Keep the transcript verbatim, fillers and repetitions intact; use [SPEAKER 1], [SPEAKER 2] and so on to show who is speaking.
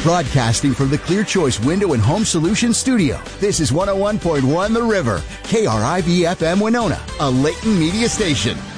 [SPEAKER 1] Broadcasting from the Clear Choice Window and Home Solutions studio, this is one oh one point one The River, K R I V F M Winona, a Layton media station.